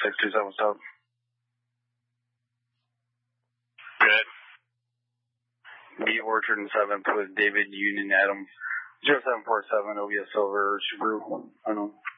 627, what's up? Good. B Orchard and 7th with David Union Adam. 0747 OBS Silver Subaru. I don't know.